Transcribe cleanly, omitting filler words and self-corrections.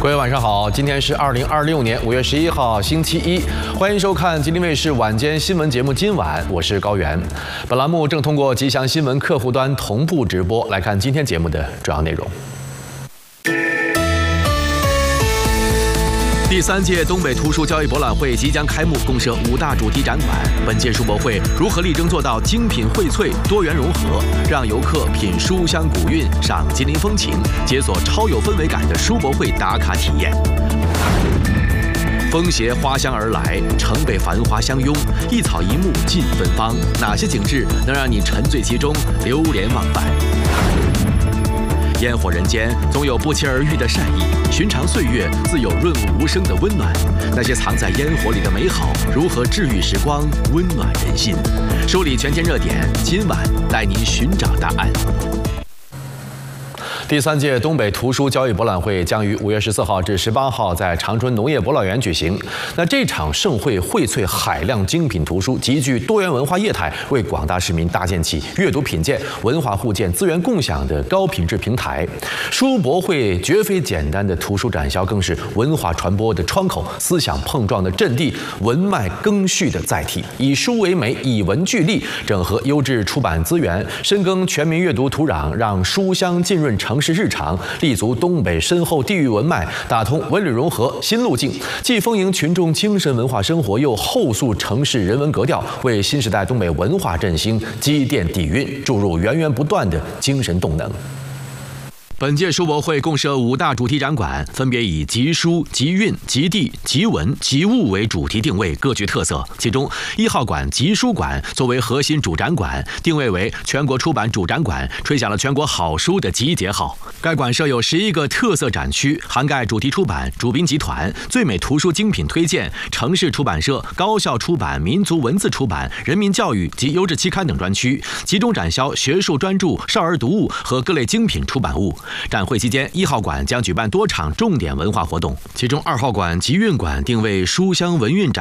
各位晚上好，今天是2026年5月11号星期一，欢迎收看吉林卫视晚间新闻节目《今晚》，我是高原。本栏目正通过吉祥新闻客户端同步直播，来看今天节目的主要内容。第3届东北图书交易博览会即将开幕，共设5大主题展馆。本届书博会如何力争做到精品荟萃、多元融合，让游客品书香古韵、赏吉林风情，解锁超有氛围感的书博会打卡体验？风携花香而来，城北繁华相拥，一草一木尽芬芳。哪些景致能让你沉醉其中，流连忘返？烟火人间，总有不期而遇的善意；寻常岁月，自有润物无声的温暖。那些藏在烟火里的美好，如何治愈时光，温暖人心？梳理全天热点，今晚带您寻找答案。第3届东北图书交易博览会将于5月14号至18号在长春农业博览园举行。那这场盛会荟萃海量精品图书，极具多元文化业态，为广大市民搭建起阅读品鉴、文化互鉴、资源共享的高品质平台。书博会绝非简单的图书展销，更是文化传播的窗口、思想碰撞的阵地、文脉更续的载体。以书为媒，以文聚力，整合优质出版资源，深耕全民阅读土壤，让书香浸润城市日常，立足东北深厚地域文脉，打通文旅融合新路径，既丰盈群众精神文化生活，又后塑城市人文格调，为新时代东北文化振兴积淀底蕴，注入源源不断的精神动能。本届书博会共设5大主题展馆，分别以集书、集韵、集地、集文、集物为主题定位，各具特色。其中1号馆集书馆作为核心主展馆，定位为全国出版主展馆，吹响了全国好书的集结号。该馆设有11个特色展区，涵盖主题出版、主宾集团、最美图书精品推荐、城市出版社、高校出版、民族文字出版、人民教育及优质期刊等专区，集中展销学术专著、少儿读物和各类精品出版物。展会期间，1号馆将举办多场重点文化活动，其中2号馆集韵馆定位书香文韵展